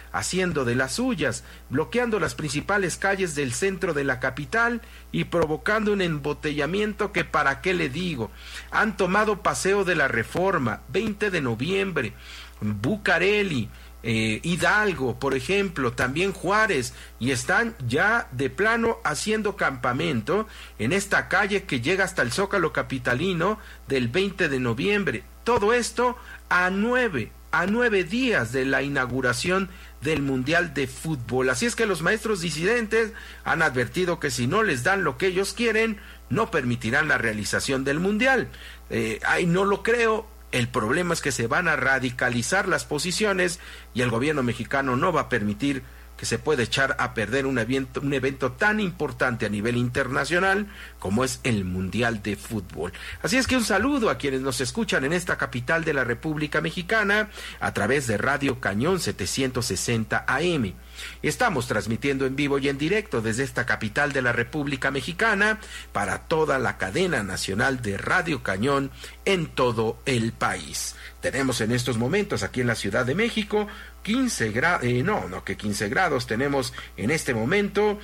haciendo de las suyas, bloqueando las principales calles del centro de la capital y provocando un embotellamiento que para qué le digo. Han tomado Paseo de la Reforma, 20 de noviembre, Bucareli, Hidalgo, por ejemplo, también Juárez, y están ya de plano haciendo campamento en esta calle que llega hasta el Zócalo capitalino del 20 de noviembre. Todo esto a nueve días de la inauguración del Mundial de Fútbol. Así es que los maestros disidentes han advertido que si no les dan lo que ellos quieren, no permitirán la realización del Mundial. No lo creo. El problema es que se van a radicalizar las posiciones y el gobierno mexicano no va a permitir que se pueda echar a perder un evento tan importante a nivel internacional como es el Mundial de Fútbol. Así es que un saludo a quienes nos escuchan en esta capital de la República Mexicana a través de Radio Cañón 760 AM. Estamos transmitiendo en vivo y en directo desde esta capital de la República Mexicana para toda la cadena nacional de Radio Cañón en todo el país. Tenemos en estos momentos aquí en la Ciudad de México 15 grados, tenemos en este momento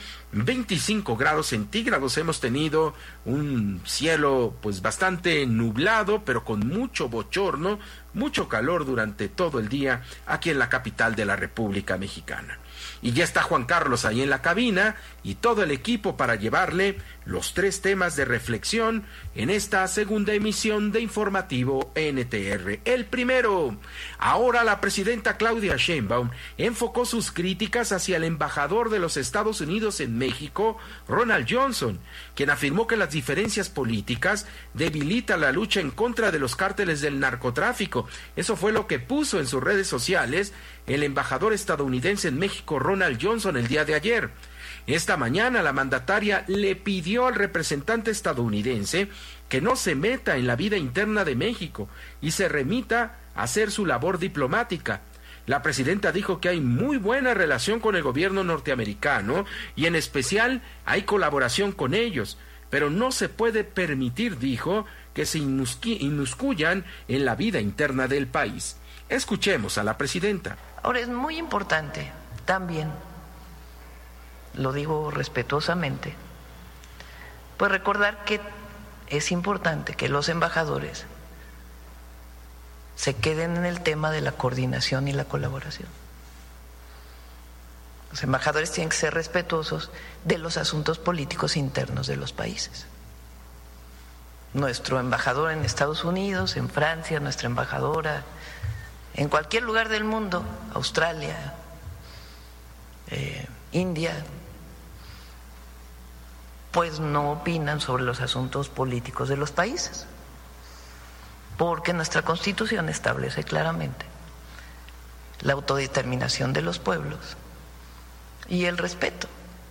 25 grados centígrados, hemos tenido un cielo pues bastante nublado, pero con mucho bochorno, mucho calor durante todo el día aquí en la capital de la República Mexicana. Y ya está Juan Carlos ahí en la cabina y todo el equipo para llevarle los 3 temas de reflexión en esta segunda emisión de Informativo NTR. El primero, ahora la presidenta Claudia Sheinbaum enfocó sus críticas hacia el embajador de los Estados Unidos en México, Ronald Johnson, quien afirmó que las diferencias políticas debilitan la lucha en contra de los cárteles del narcotráfico. Eso fue lo que puso en sus redes sociales el embajador estadounidense en México, Ronald Johnson, el día de ayer. Esta mañana la mandataria le pidió al representante estadounidense que no se meta en la vida interna de México y se remita a hacer su labor diplomática. La presidenta dijo que hay muy buena relación con el gobierno norteamericano y en especial hay colaboración con ellos, pero no se puede permitir, dijo, que se inmiscuyan en la vida interna del país. Escuchemos a la presidenta. Ahora es muy importante también, lo digo respetuosamente, pues recordar que es importante que los embajadores se queden en el tema de la coordinación y la colaboración. Los embajadores tienen que ser respetuosos de los asuntos políticos internos de los países. Nuestro embajador en Estados Unidos, en Francia, nuestra embajadora en cualquier lugar del mundo, Australia, India, pues no opinan sobre los asuntos políticos de los países, porque nuestra Constitución establece claramente la autodeterminación de los pueblos y el respeto,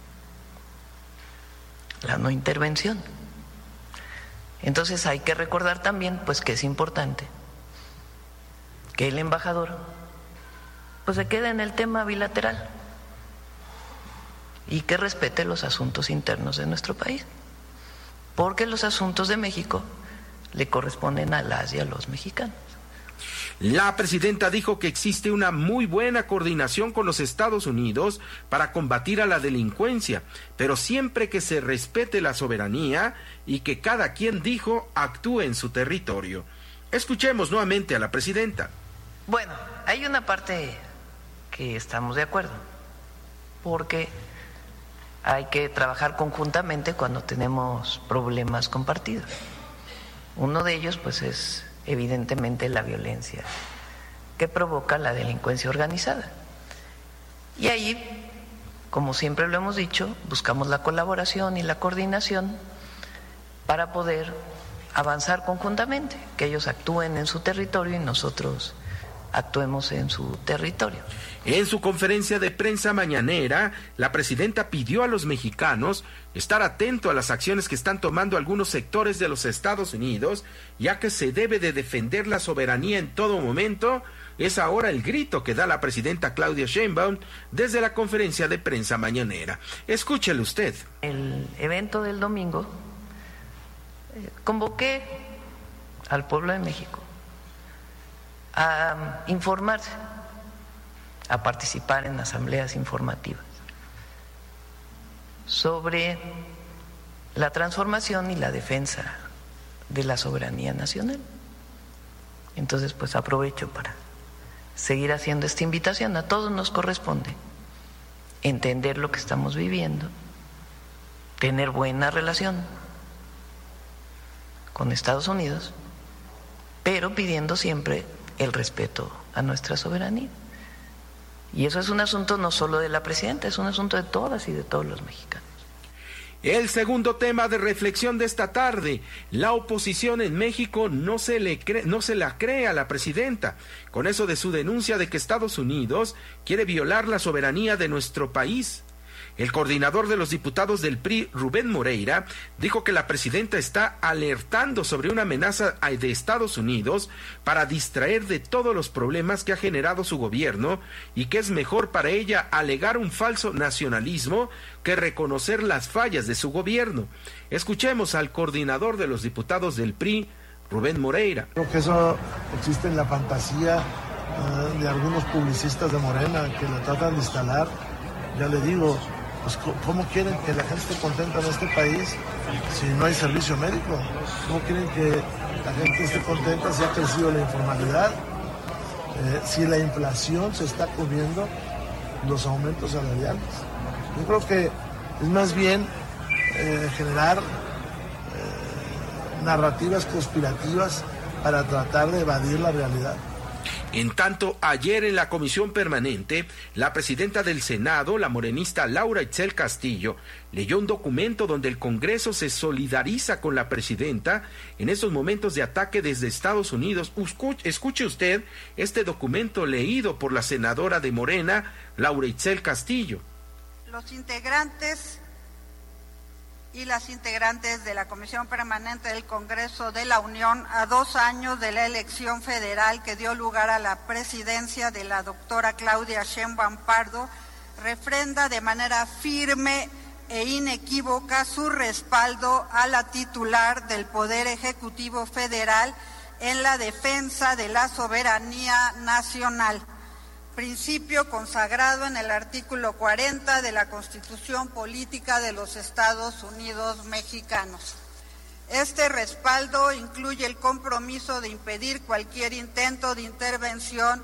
la no intervención. Entonces hay que recordar también pues que es importante que el embajador pues se quede en el tema bilateral y que respete los asuntos internos de nuestro país, porque los asuntos de México le corresponden a las y a los mexicanos. La presidenta dijo que existe una muy buena coordinación con los Estados Unidos para combatir a la delincuencia, pero siempre que se respete la soberanía y que cada quien, dijo, actúe en su territorio. Escuchemos nuevamente a la presidenta. Bueno, hay una parte que estamos de acuerdo, porque hay que trabajar conjuntamente cuando tenemos problemas compartidos. Uno de ellos, pues, es evidentemente la violencia que provoca la delincuencia organizada. Y ahí, como siempre lo hemos dicho, buscamos la colaboración y la coordinación para poder avanzar conjuntamente, que ellos actúen en su territorio y nosotros actuemos en su territorio. En su conferencia de prensa mañanera, la presidenta pidió a los mexicanos estar atento a las acciones que están tomando algunos sectores de los Estados Unidos, ya que se debe de defender la soberanía en todo momento. Es ahora el grito que da la presidenta Claudia Sheinbaum desde la conferencia de prensa mañanera. Escúchele usted. El evento del domingo, convoqué al pueblo de México a informarse a participar en asambleas informativas sobre la transformación y la defensa de la soberanía nacional. Entonces, pues aprovecho para seguir haciendo esta invitación. A todos nos corresponde entender lo que estamos viviendo, tener buena relación con Estados Unidos, pero pidiendo siempre el respeto a nuestra soberanía. Y eso es un asunto no solo de la presidenta, es un asunto de todas y de todos los mexicanos. El segundo tema de reflexión de esta tarde: la oposición en México no se la cree a la presidenta, con eso de su denuncia de que Estados Unidos quiere violar la soberanía de nuestro país. El coordinador de los diputados del PRI, Rubén Moreira, dijo que la presidenta está alertando sobre una amenaza de Estados Unidos para distraer de todos los problemas que ha generado su gobierno y que es mejor para ella alegar un falso nacionalismo que reconocer las fallas de su gobierno. Escuchemos al coordinador de los diputados del PRI, Rubén Moreira. Creo que eso existe en la fantasía de algunos publicistas de Morena que la tratan de instalar. Ya le digo, pues, ¿cómo quieren que la gente esté contenta en este país si no hay servicio médico? ¿Cómo quieren que la gente esté contenta si ha crecido la informalidad? Si la inflación se está comiendo los aumentos salariales. Yo creo que es más bien generar narrativas conspirativas para tratar de evadir la realidad. En tanto, ayer en la comisión permanente, la presidenta del Senado, la morenista Laura Itzel Castillo, leyó un documento donde el Congreso se solidariza con la presidenta en estos momentos de ataque desde Estados Unidos. Escuche usted este documento leído por la senadora de Morena, Laura Itzel Castillo. Los integrantes y las integrantes de la Comisión Permanente del Congreso de la Unión, a 2 años de la elección federal que dio lugar a la presidencia de la doctora Claudia Sheinbaum Pardo, refrenda de manera firme e inequívoca su respaldo a la titular del Poder Ejecutivo Federal en la defensa de la soberanía nacional, principio consagrado en el artículo 40 de la Constitución Política de los Estados Unidos Mexicanos. Este respaldo incluye el compromiso de impedir cualquier intento de intervención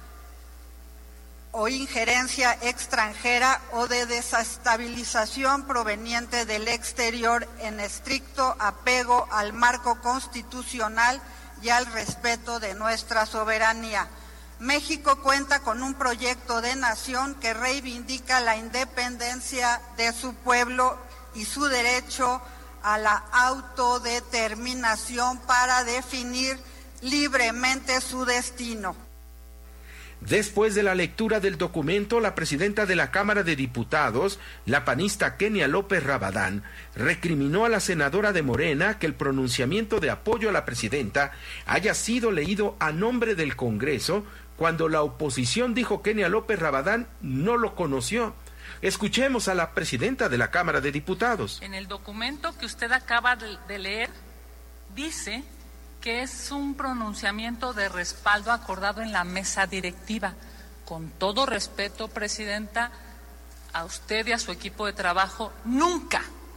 o injerencia extranjera o de desestabilización proveniente del exterior en estricto apego al marco constitucional y al respeto de nuestra soberanía. México cuenta con un proyecto de nación que reivindica la independencia de su pueblo y su derecho a la autodeterminación para definir libremente su destino. Después de la lectura del documento, la presidenta de la Cámara de Diputados, la panista Kenia López Rabadán, recriminó a la senadora de Morena que el pronunciamiento de apoyo a la presidenta haya sido leído a nombre del Congreso, cuando la oposición, dijo Kenia López Rabadán, no lo conoció. Escuchemos a la presidenta de la Cámara de Diputados. En el documento que usted acaba de leer, dice que es un pronunciamiento de respaldo acordado en la mesa directiva. Con todo respeto, presidenta, a usted y a su equipo de trabajo, nunca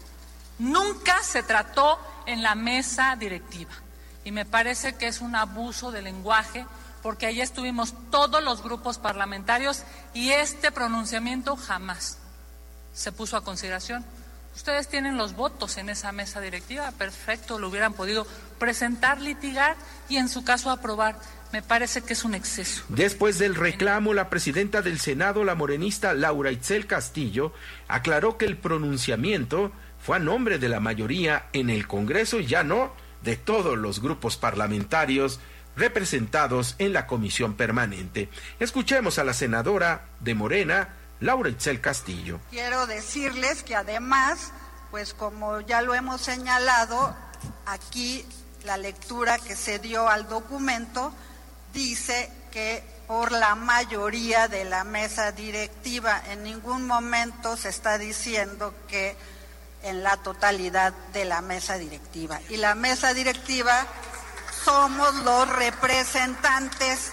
se trató en la mesa directiva. Y me parece que es un abuso de lenguaje, porque allí estuvimos todos los grupos parlamentarios y este pronunciamiento jamás se puso a consideración. Ustedes tienen los votos en esa mesa directiva, perfecto, lo hubieran podido presentar, litigar y en su caso aprobar. Me parece que es un exceso. Después del reclamo, la presidenta del Senado, la morenista Laura Itzel Castillo, aclaró que el pronunciamiento fue a nombre de la mayoría en el Congreso y ya no de todos los grupos parlamentarios representados en la comisión permanente. Escuchemos a la senadora de Morena, Laura Itzel Castillo. Quiero decirles que además, pues como ya lo hemos señalado, aquí la lectura que se dio al documento dice que por la mayoría de la mesa directiva, en ningún momento se está diciendo que en la totalidad de la mesa directiva. Y la mesa directiva somos los representantes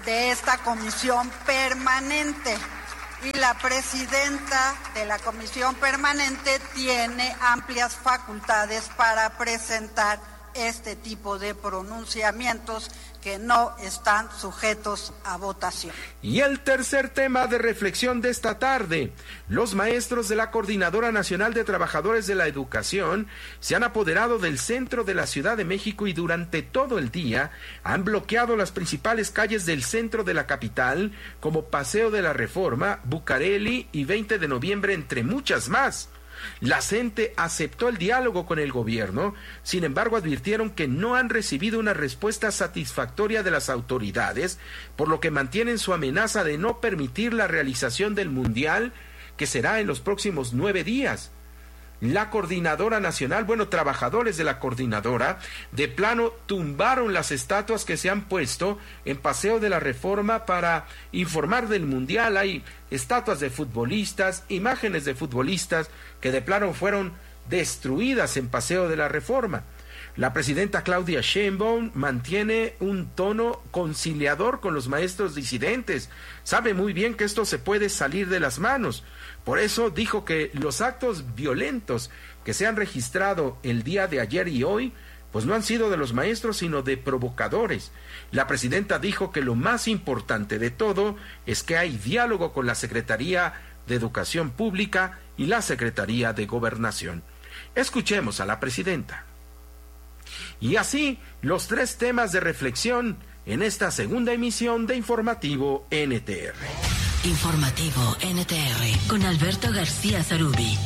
de esta comisión permanente. Y la presidenta de la comisión permanente tiene amplias facultades para presentar este tipo de pronunciamientos que no están sujetos a votación. Y el tercer tema de reflexión de esta tarde: los maestros de la Coordinadora Nacional de Trabajadores de la Educación se han apoderado del centro de la Ciudad de México y durante todo el día han bloqueado las principales calles del centro de la capital, como Paseo de la Reforma, Bucareli y 20 de noviembre, entre muchas más. La CENTE aceptó el diálogo con el gobierno, sin embargo advirtieron que no han recibido una respuesta satisfactoria de las autoridades, por lo que mantienen su amenaza de no permitir la realización del Mundial, que será en los próximos 9 días. La Coordinadora Nacional, trabajadores de la Coordinadora, de plano tumbaron las estatuas que se han puesto en Paseo de la Reforma para informar del Mundial. Hay estatuas de futbolistas, imágenes de futbolistas que de plano fueron destruidas en Paseo de la Reforma. La presidenta Claudia Sheinbaum mantiene un tono conciliador con los maestros disidentes. Sabe muy bien que esto se puede salir de las manos. Por eso dijo que los actos violentos que se han registrado el día de ayer y hoy, pues no han sido de los maestros, sino de provocadores. La presidenta dijo que lo más importante de todo es que hay diálogo con la Secretaría de Educación Pública y la Secretaría de Gobernación. Escuchemos a la presidenta. Y así, los 3 temas de reflexión en esta segunda emisión de Informativo NTR. Informativo NTR con Alberto García Zarubi.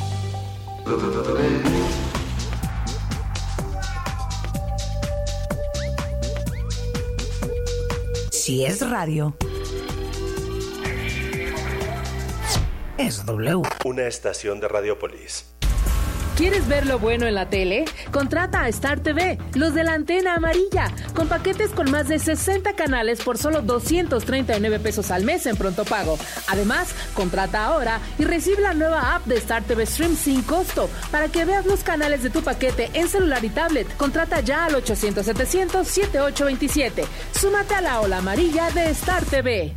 Si es radio, es W. Una estación de Radiopolis. ¿Quieres ver lo bueno en la tele? Contrata a Star TV, los de la antena amarilla, con paquetes con más de 60 canales por solo 239 pesos al mes en pronto pago. Además, contrata ahora y recibe la nueva app de Star TV Stream sin costo para que veas los canales de tu paquete en celular y tablet. Contrata ya al 800-700-7827. Súmate a la ola amarilla de Star TV.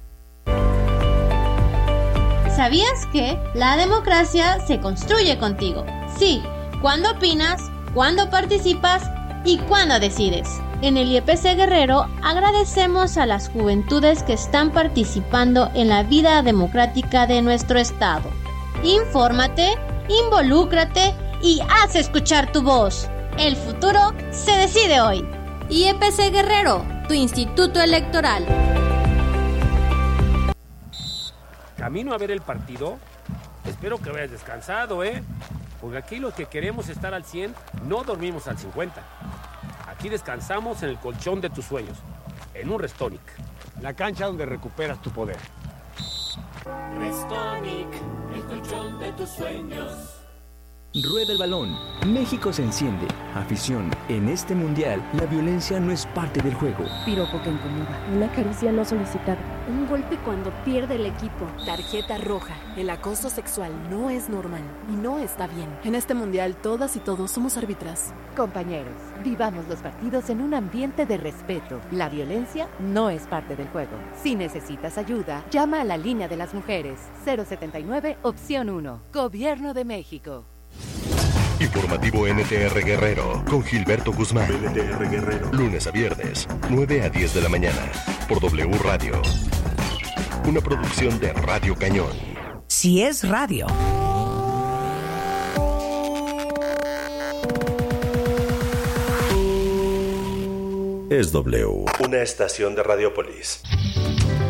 ¿Sabías que la democracia se construye contigo? Sí, cuando opinas, cuando participas y cuando decides. En el IEPC Guerrero agradecemos a las juventudes que están participando en la vida democrática de nuestro estado. Infórmate, involúcrate y haz escuchar tu voz. El futuro se decide hoy. IEPC Guerrero, tu instituto electoral. Camino a ver el partido. Espero que hayas descansado, porque aquí los que queremos estar al 100 no dormimos al 50. Aquí descansamos en el colchón de tus sueños, en un Restonic, la cancha donde recuperas tu poder. Restonic, el colchón de tus sueños. Rueda el balón. México se enciende. Afición. En este mundial, la violencia no es parte del juego. Piropo que incomoda. Una caricia no solicitada. Un golpe cuando pierde el equipo. Tarjeta roja. El acoso sexual no es normal y no está bien. En este mundial, todas y todos somos árbitras. Compañeros, vivamos los partidos en un ambiente de respeto. La violencia no es parte del juego. Si necesitas ayuda, llama a la línea de las mujeres. 079, opción 1. Gobierno de México. Informativo NTR Guerrero con Gilberto Guzmán. NTR Guerrero. Lunes a viernes, 9 a 10 de la mañana. Por W Radio. Una producción de Radio Cañón. Si es radio. Es W. Una estación de Radiopolis.